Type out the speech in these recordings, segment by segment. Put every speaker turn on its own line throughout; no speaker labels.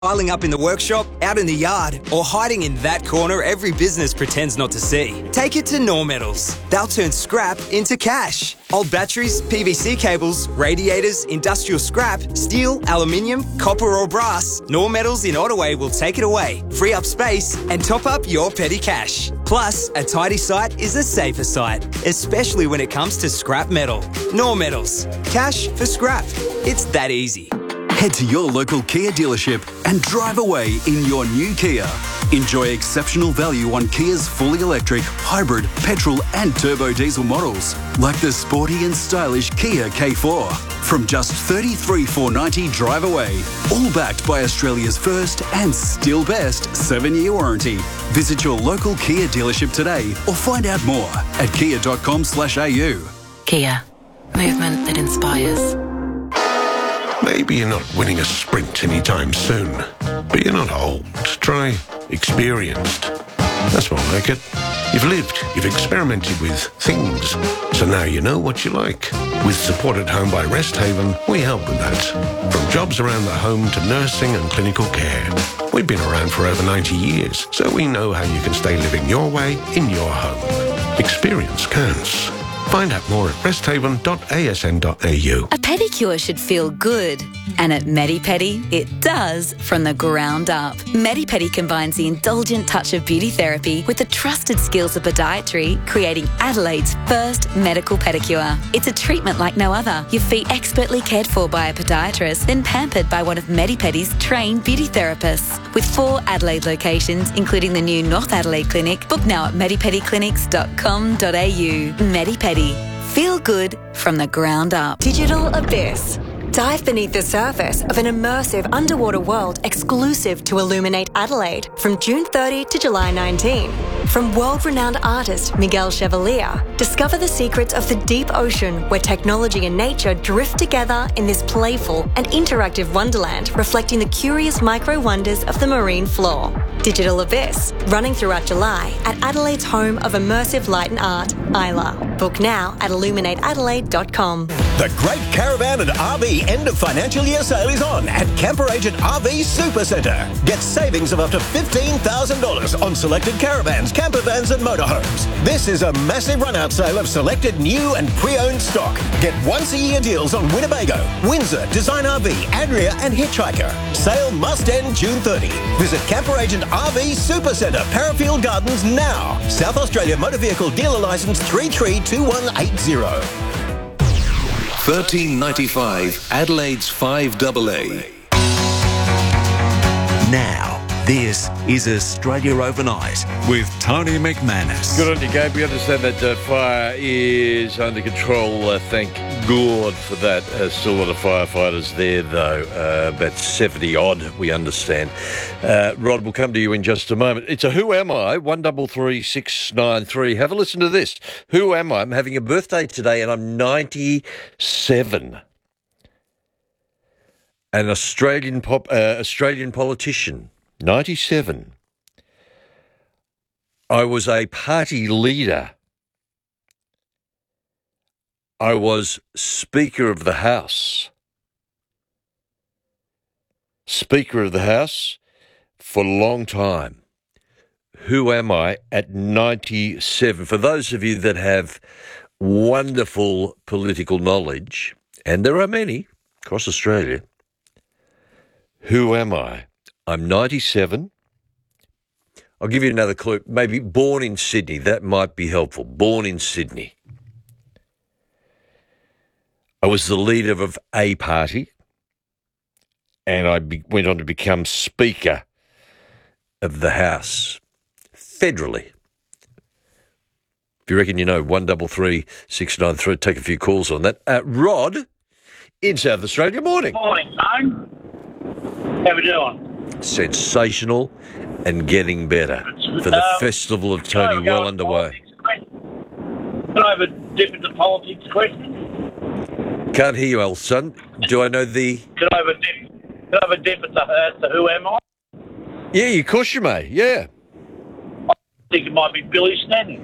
Piling up in the workshop, out in the yard, or hiding in that corner every business pretends not to see. Take it to Normetals. They'll turn scrap into cash. Old batteries, PVC cables, radiators, industrial scrap, steel, aluminium, copper or brass, Normetals in Ottaway will take it away, free up space and top up your petty cash. Plus, a tidy site is a safer site, especially when it comes to scrap metal. Normetals. Cash for scrap. It's that easy.
Head to your local Kia dealership and drive away in your new Kia. Enjoy exceptional value on Kia's fully electric, hybrid, petrol and turbo diesel models, like the sporty and stylish Kia K4. From just $33,490 drive away, all backed by Australia's first and still best 7-year warranty. Visit your local Kia dealership today or find out more at kia.com/au.
Kia. Movement that inspires.
Maybe you're not winning a sprint anytime soon, but you're not old. Try experienced. That's more like it. You've lived, you've experimented with things, so now you know what you like. With Support at Home by Resthaven, we help with that. From jobs around the home to nursing and clinical care. We've been around for over 90 years, so we know how you can stay living your way in your home. Experience counts. Find out more at resthaven.asn.au.
A pedicure should feel good. And at Medi-Pedi, it does from the ground up. Medi-Pedi combines the indulgent touch of beauty therapy with the trusted skills of podiatry, creating Adelaide's first medical pedicure. It's a treatment like no other. Your feet expertly cared for by a podiatrist, then pampered by one of Medi-Pedi's trained beauty therapists. With 4 Adelaide locations, including the new North Adelaide Clinic, book now at medipediclinics.com.au. Medi-Pedi. Feel good from the ground up.
Digital Abyss. Dive beneath the surface of an immersive underwater world exclusive to Illuminate Adelaide from June 30 to July 19. From world-renowned artist Miguel Chevalier, discover the secrets of the deep ocean where technology and nature drift together in this playful and interactive wonderland reflecting the curious micro-wonders of the marine floor. Digital Abyss, running throughout July at Adelaide's home of immersive light and art, Isla. Book now at illuminateadelaide.com.
The Great Caravan and RV end of financial year sale is on at Camper Agent RV Supercentre. Get savings of up to $15,000 on selected caravans, camper vans and motorhomes. This is a massive run-out sale of selected new and pre-owned stock. Get once-a-year deals on Winnebago, Windsor, Design RV, Adria and Hitchhiker. Sale must end June 30. Visit Camper Agent RV Supercentre, Parafield Gardens now. South Australia Motor Vehicle Dealer Licence 332180.
$13.95 Adelaide's 5AA.
Now, this is Australia Overnight with Tony McManus.
Good on you, Gabe. We understand that fire is under control. Thank God for that. Still a lot of firefighters there, though. About 70-odd, we understand. Rod, we'll come to you in just a moment. It's a Who Am I? 133693. Have a listen to this. Who am I? I'm having a birthday today and I'm 97. An Australian politician. 97. I was a party leader. I was Speaker of the House. Speaker of the House for a long time. Who am I at 97? For those of you that have wonderful political knowledge, and there are many across Australia, who am I? I'm 97. I'll give you another clue. Maybe born in Sydney. That might be helpful. Born in Sydney. I was the leader of a party, and I went on to become Speaker of the House, federally. If you reckon you know, 133693, take a few calls on that. Rod, in South Australia, morning.
Morning, Tone. How we doing?
Sensational and getting better for the Festival of Tony well underway.
Can I have a dip into politics question?
Can't hear you, old son. Do I know the...
Can I have a dip into Who Am I?
Yeah, of course you may, yeah.
I think it might be Billy Snedden.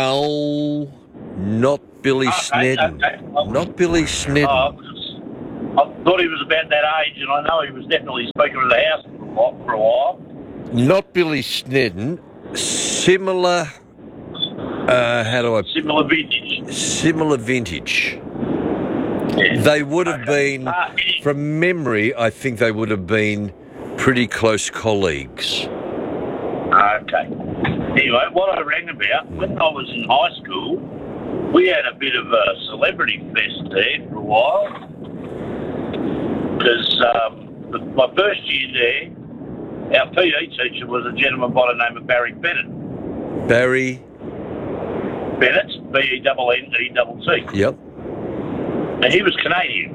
Not Billy Snedden.
Okay.
Not Billy Snedden.
I thought he was about that age, and I know he was definitely Speaker of the House for a while.
Not Billy Snedden. Similar.
Similar vintage.
Similar vintage.
Yeah.
They would have been, from memory, I think they would have been pretty close colleagues.
Okay. Anyway, what I rang about, when I was in high school, we had a bit of a celebrity fest there for a while. Because my first year there, our PE teacher was a gentleman by the name of Barry Bennett.
Barry?
Bennett, Bennett.
Yep.
And he was Canadian.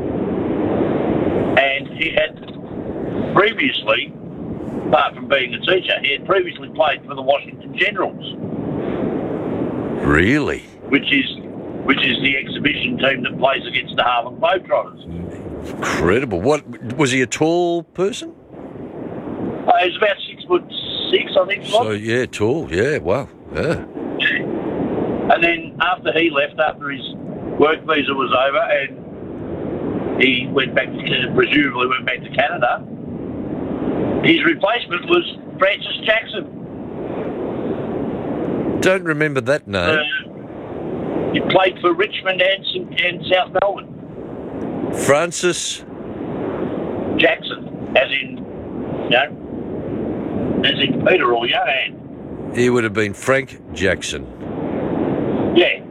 And he had previously, apart from being a teacher, he had previously played for the Washington Generals.
Really?
Which is the exhibition team that plays against the Harlem Globetrotters.
Incredible. What was he, a tall person?
He was about 6'6", I think.
So yeah, tall. Yeah, wow. Yeah.
And then after he left, after his work visa was over, and he went back to presumably went back to Canada, his replacement was Francis Jackson.
Don't remember that name.
He played for Richmond and South Melbourne.
Francis
Jackson, as in Peter or Johan.
He would have been Frank Jackson.
Yeah.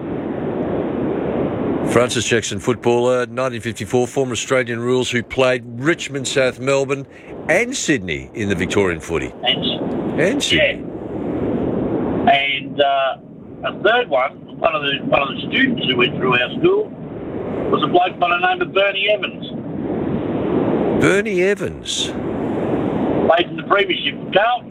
Francis Jackson, footballer, 1954, former Australian rules who played Richmond, South Melbourne and Sydney in the Victorian footy. And Sydney.
Yeah. And a third one of the students who went through our school was a bloke by the name of Bernie Evans.
Bernie Evans?
Played in the premiership for Carlton.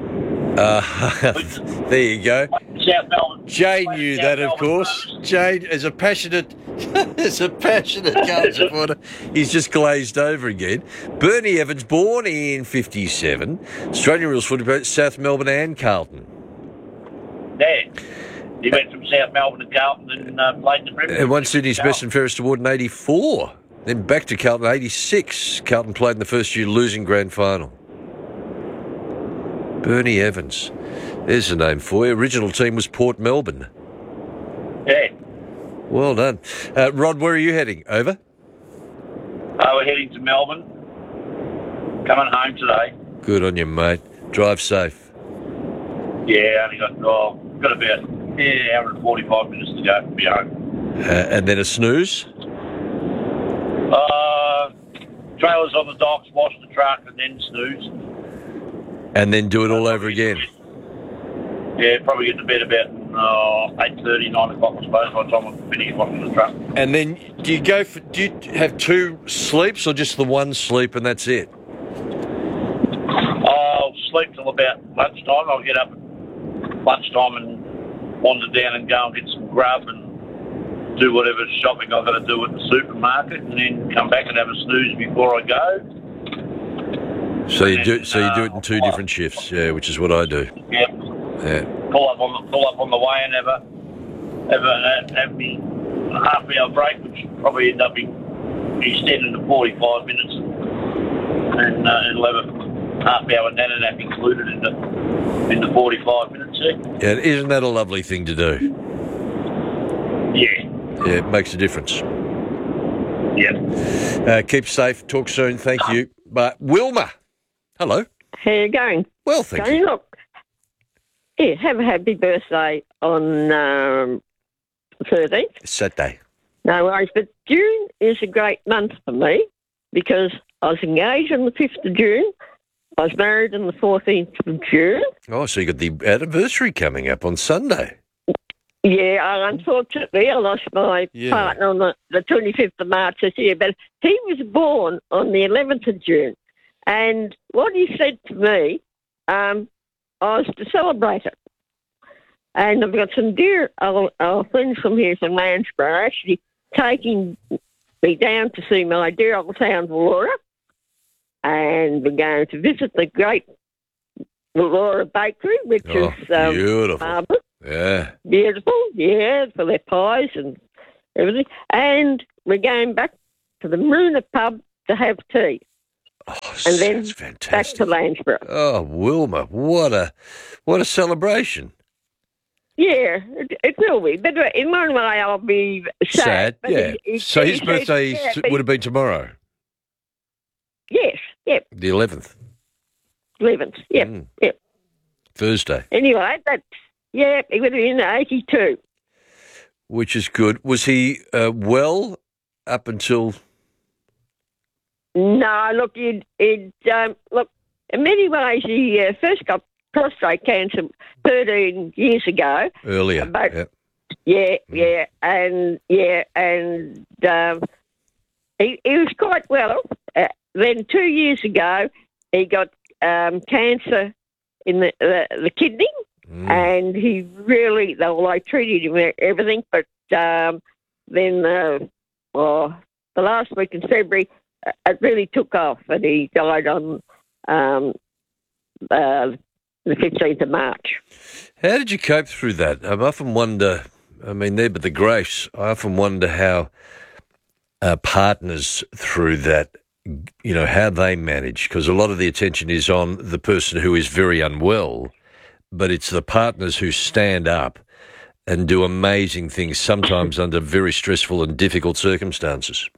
There you go.
South Melbourne.
Jane knew that, of course. Jane, as a passionate Carlton supporter, he's just glazed over again. Bernie Evans, born in 57, Australian rules footy, South Melbourne and Carlton.
Yeah. He went from South Melbourne to Carlton and played in the premiership.
And won Sydney's Best and Fairest Award in 84. Then back to Carlton in 86. Carlton played in the first year losing grand final. Bernie Evans. There's the name for you. Original team was Port Melbourne.
Yeah.
Well done. Rod, where are you heading? Over?
We're heading to Melbourne. Coming home today.
Good on you, mate. Drive safe.
Yeah, only got about an hour and 45 minutes to go to be home.
And then a snooze?
Trailers on the docks, wash the truck, and then snooze.
And then do it all over again?
Yeah, probably get to bed about 8:30, 9 o'clock, I suppose, by the time I finish washing the truck.
And then do you have two sleeps or just the one sleep and that's it?
I'll sleep till about lunchtime. I'll get up at lunchtime and wander down and go and get some grub and do whatever shopping I've got to do at the supermarket, and then come back and have a snooze before I go.
So you do it in two different shifts, yeah, which is what I do.
Yeah.
Yeah.
Pull up on the way and have me a half-hour break, which probably end up extending to 45 minutes, and it'll have a half-hour nana nap included in the 45 minutes.
Yeah, isn't that a lovely thing to do?
Yeah.
Yeah, it makes a difference.
Yeah.
Keep safe. Talk soon. Thank you. But Wilma, hello.
How are you going?
Well, thank you.
Look, yeah, have a happy birthday on the 13th.
Saturday.
No worries, but June is a great month for me because I was engaged on the 5th of June. I was married on the 14th of June.
Oh, so you got the anniversary coming up on Sunday.
Yeah, unfortunately, I lost my partner on the 25th of March this year, but he was born on the 11th of June. And what he said to me, I was to celebrate it. And I've got some dear old friends from here from Landsborough actually taking me down to see my dear old town, Wallora. And we're going to visit the great Wallora Bakery, which is
beautiful.
marvellous.
Yeah.
Beautiful, yeah, for their pies and everything. And we're going back to the Maruna pub to have tea.
Oh,
and then
fantastic.
back to Landsborough.
Oh, Wilma, what a celebration.
Yeah, it will be. But in one way, I'll be sad.
Yeah. So his birthday would have been tomorrow?
Yes, yep.
The 11th?
11th, yep, yep.
Thursday.
Anyway, he would have been 82.
Which is good. Was he well up until...
No, look, in many ways, he first got prostate cancer 13 years ago.
Earlier,
but,
yeah.
And he was quite well. Then 2 years ago, he got cancer in the kidney, and he really, they treated him and everything, but then the last week in February, it really took off, and he died on the 15th of March.
How did you cope through that? I often wonder, there but the grace, I often wonder how partners through that, how they manage, because a lot of the attention is on the person who is very unwell, but it's the partners who stand up and do amazing things, sometimes under very stressful and difficult circumstances.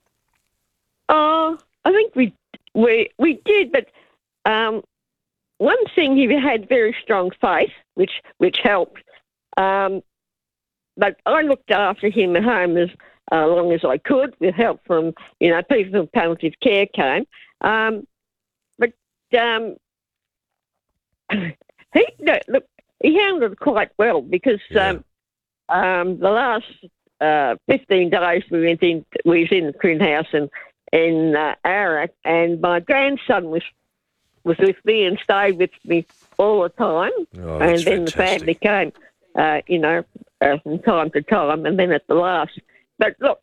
I think we did, but one thing, he had very strong faith, which helped. But I looked after him at home as long as I could, with help from people from palliative care came. He handled it quite well because the last 15 days we was in the Quinn House and in Ararat, and my grandson was with me and stayed with me all the time.
Oh,
and then
fantastic.
The family came, from time to time, and then at the last. But look,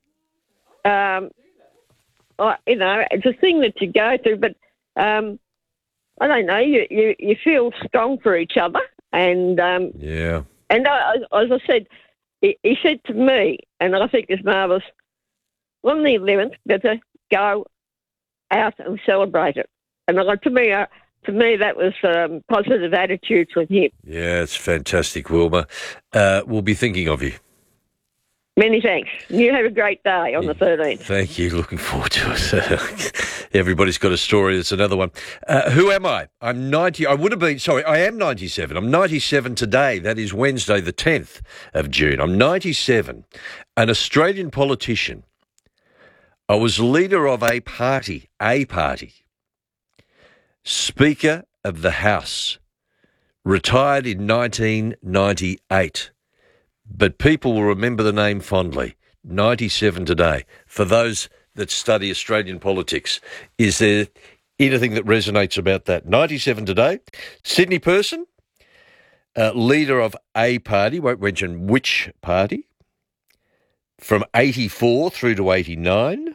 it's a thing that you go through, but I don't know, you feel strong for each other, and
yeah.
And as I said, he said to me, and I think it's marvellous, on the 11th, better go out and celebrate it. And to me, that was positive attitudes with him.
Yeah, it's fantastic, Wilma. We'll be thinking of you.
Many thanks. You have a great day on the 13th.
Thank you. Looking forward to it. Everybody's got a story. That's another one. Who am I? I'm 90. I am 97. I'm 97 today. That is Wednesday, the 10th of June. I'm 97. An Australian politician. I was leader of a party. Speaker of the House. Retired in 1998. But people will remember the name fondly. 97 today. For those that study Australian politics, is there anything that resonates about that? 97 today. Sydney person, leader of a party, won't mention which party, from 84 through to 89.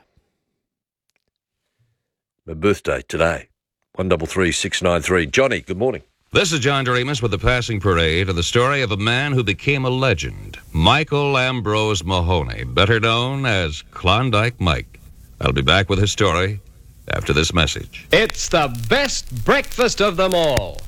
My birthday today, 133 693. Johnny, good morning.
This is John Doremus with the Passing Parade and the story of a man who became a legend, Michael Ambrose Mahoney, better known as Klondike Mike. I'll be back with his story after this message.
It's the best breakfast of them all.